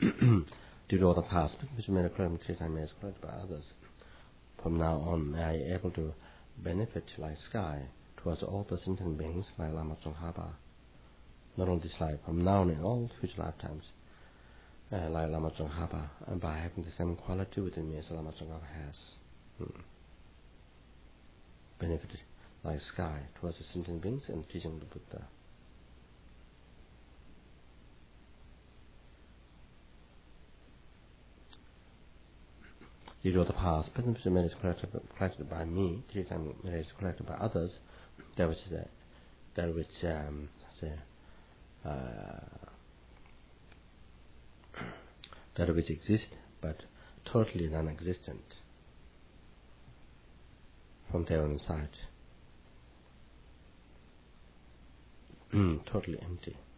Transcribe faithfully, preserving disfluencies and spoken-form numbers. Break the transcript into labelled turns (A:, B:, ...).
A: due to all the past, which made a correct three times correct by others. From now on, I am able to benefit like sky towards all the sentient beings like Lama Tsongkhapa. Not only this life, from now on in all future lifetimes, uh, like Lama Tsongkhapa, and by having the same quality within me as Lama Tsongkhapa has. Hmm. Benefited like sky towards the sentient beings and teaching the Buddha. Due to the past, present future merit is collected, collected by me, future time merit is collected by others, that which is, uh, that which, um, say, uh, that which exists, but totally non-existent from their own side. Totally empty.